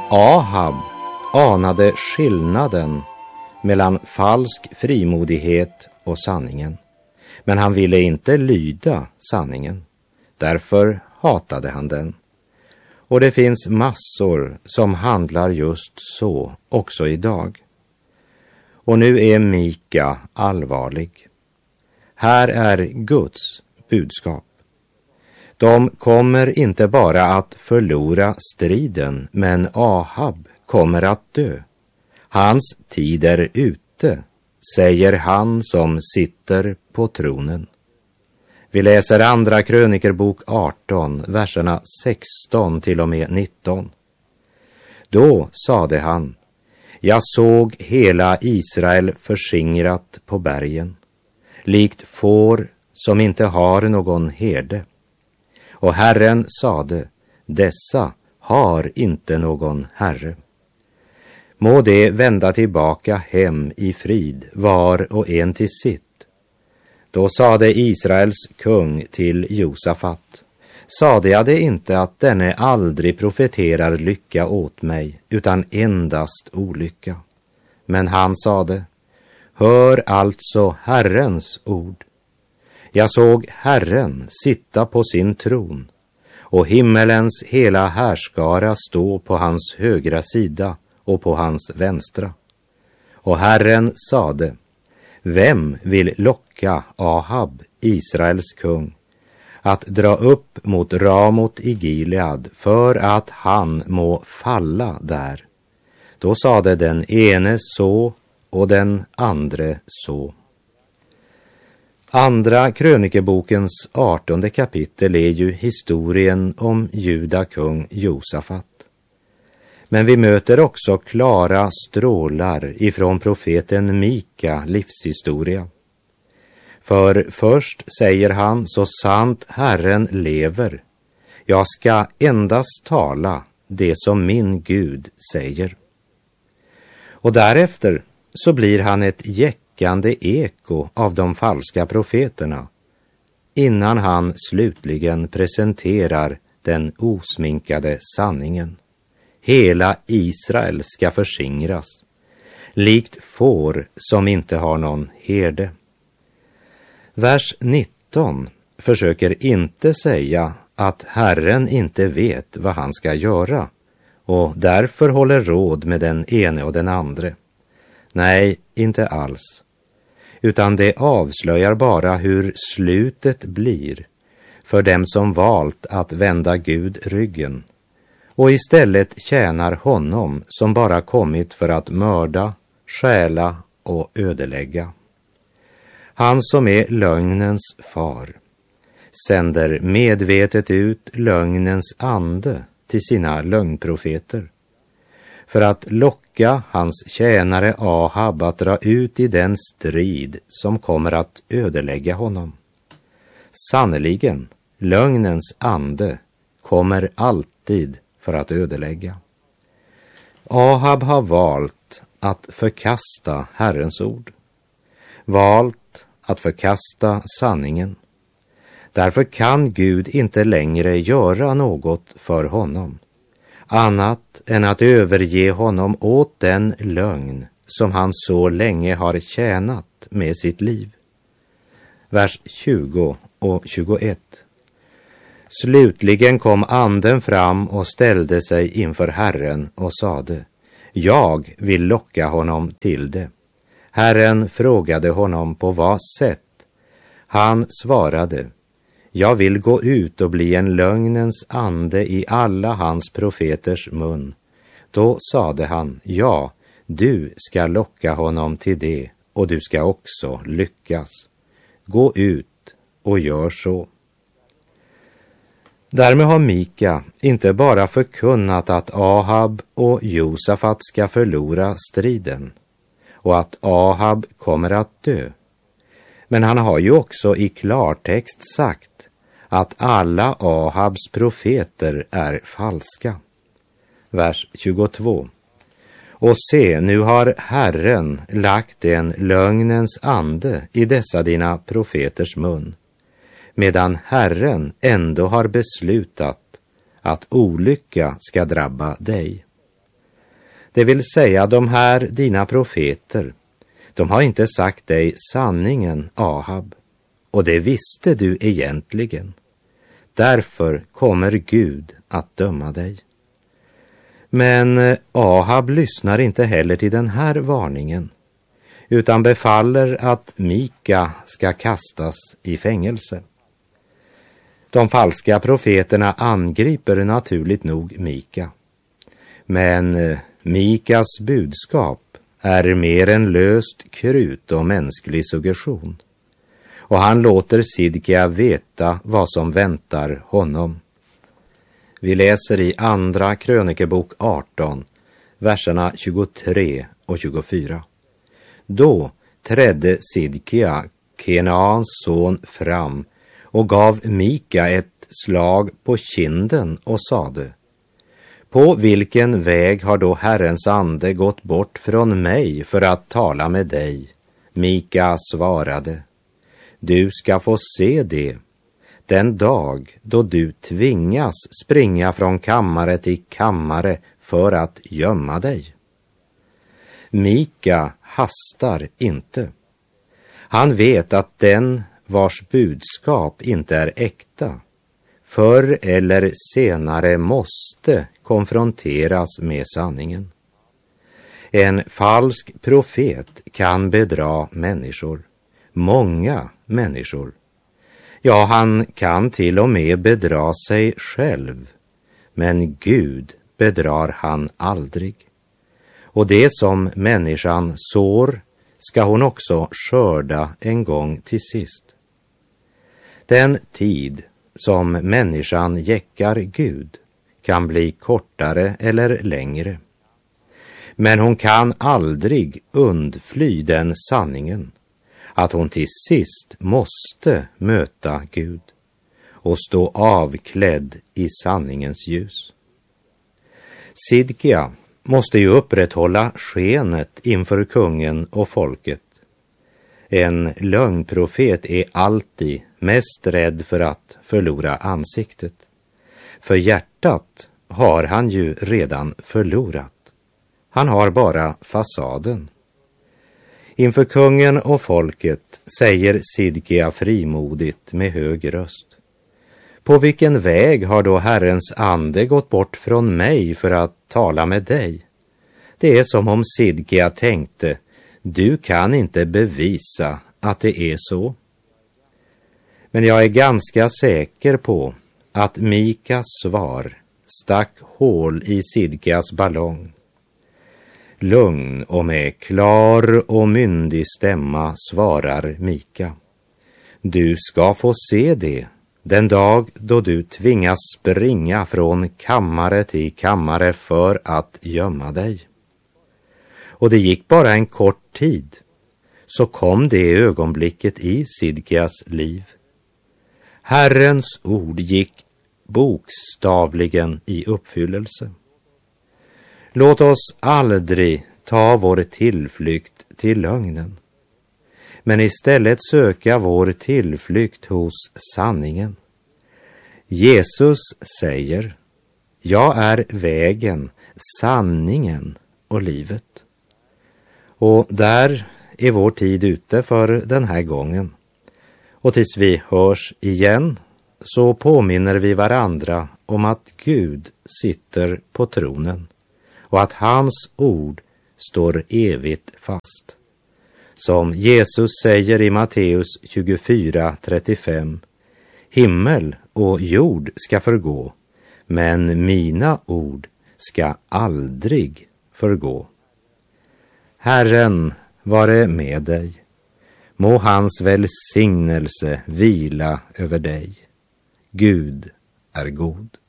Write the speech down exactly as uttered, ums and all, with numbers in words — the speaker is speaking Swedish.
Ahab anade skillnaden mellan falsk frimodighet och sanningen, men han ville inte lyda sanningen. Därför hatade han den. Och det finns massor som handlar just så också idag. Och nu är Mika allvarlig. Här är Guds budskap. De kommer inte bara att förlora striden, men Ahab kommer att dö. Hans tid är ute, säger han som sitter på tronen. Vi läser andra krönikerbok arton, verserna sexton till och med nitton. Då sade han: jag såg hela Israel förskingrat på bergen, likt får som inte har någon herde. Och Herren sade: dessa har inte någon herre. Må det vända tillbaka hem i frid, var och en till sitt. Då sade Israels kung till Josafat: sade jag det inte att denne aldrig profeterar lycka åt mig, utan endast olycka? Men han sade: hör alltså Herrens ord. Jag såg Herren sitta på sin tron, och himmelens hela härskara stå på hans högra sida och på hans vänstra. Och Herren sade: vem vill locka Ahab, Israels kung, att dra upp mot Ramot i Gilead för att han må falla där? Då sade den ene så och den andre så. Andra krönikebokens artonde kapitel är ju historien om Juda kung Josafat. Men vi möter också klara strålar ifrån profeten Mika livshistoria. För först säger han: så sant Herren lever, jag ska endast tala det som min Gud säger. Och därefter så blir han ett jäckande eko av de falska profeterna, innan han slutligen presenterar den osminkade sanningen. Hela Israel ska förskingras, likt får som inte har någon herde. Vers nitton försöker inte säga att Herren inte vet vad han ska göra och därför håller råd med den ene och den andre. Nej, inte alls. Utan det avslöjar bara hur slutet blir för dem som valt att vända Gud ryggen och istället tjänar honom som bara kommit för att mörda, stjäla och ödelägga. Han som är lögnens far sänder medvetet ut lögnens ande till sina lögnprofeter för att locka hans tjänare Ahab att dra ut i den strid som kommer att ödelägga honom. Sannoliken, lögnens ande kommer alltid för att ödelägga. Ahab har valt att förkasta Herrens ord, valt att förkasta sanningen. Därför kan Gud inte längre göra något för honom, annat än att överge honom åt den lögn som han så länge har tjänat med sitt liv. Vers tjugo och tjugoett. Slutligen kom anden fram och ställde sig inför Herren och sade: jag vill locka honom till det. Herren frågade honom på vad sätt. Han svarade: jag vill gå ut och bli en lögnens ande i alla hans profeters mun. Då sade han: ja, du ska locka honom till det, och du ska också lyckas. Gå ut och gör så. Därmed har Mika inte bara förkunnat att Ahab och Josafat ska förlora striden och att Ahab kommer att dö. Men han har ju också i klartext sagt att alla Ahabs profeter är falska. Vers tjugotvå. Och se, nu har Herren lagt en lögnens ande i dessa dina profeters mun, medan Herren ändå har beslutat att olycka ska drabba dig. Det vill säga, de här dina profeter, de har inte sagt dig sanningen, Ahab, och det visste du egentligen. Därför kommer Gud att döma dig. Men Ahab lyssnar inte heller till den här varningen, utan befaller att Mika ska kastas i fängelse. De falska profeterna angriper naturligt nog Mika. Men Mikas budskap är mer än löst krut och mänsklig suggestion. Och han låter Sidkia veta vad som väntar honom. Vi läser i andra krönikebok arton, verserna tjugotre och tjugofyra. Då trädde Sidkia, Kenaans son, fram och gav Mika ett slag på kinden och sade: På vilken väg har då Herrens ande gått bort från mig för att tala med dig? Mika svarade: Du ska få se det den dag då du tvingas springa från kammare till kammare för att gömma dig. Mika hastar inte. Han vet att den vars budskap inte är äkta förr eller senare måste konfronteras med sanningen. En falsk profet kan bedra människor, många människor. Ja, han kan till och med bedra sig själv, men Gud bedrar han aldrig. Och det som människan sår ska hon också skörda en gång till sist. Den tid som människan jäckar Gud kan bli kortare eller längre. Men hon kan aldrig undfly den sanningen att hon till sist måste möta Gud och stå avklädd i sanningens ljus. Sidkia måste ju upprätthålla skenet inför kungen och folket. En lögnprofet är alltid mest rädd för att förlora ansiktet. För hjärtat har han ju redan förlorat. Han har bara fasaden. Inför kungen och folket säger Sidkia frimodigt med hög röst: På vilken väg har då Herrens ande gått bort från mig för att tala med dig? Det är som om Sidkia tänkte: Du kan inte bevisa att det är så. Men jag är ganska säker på att Mikas svar stack hål i Sidkias ballong. Lugn och med klar och myndig stämma svarar Mika: Du ska få se det den dag då du tvingas springa från kammare till kammare för att gömma dig. Och det gick bara en kort tid, så kom det ögonblicket i Sidkias liv. Herrens ord gick bokstavligen i uppfyllelse. Låt oss aldrig ta vår tillflykt till lögnen, men istället söka vår tillflykt hos sanningen. Jesus säger: Jag är vägen, sanningen och livet. Och där är vår tid ute för den här gången. Och tills vi hörs igen så påminner vi varandra om att Gud sitter på tronen och att hans ord står evigt fast. Som Jesus säger i Matteus tjugofyra trettiofem: Himmel och jord ska förgå, men mina ord ska aldrig förgå. Herren vare med dig. Må hans välsignelse vila över dig. Gud är god.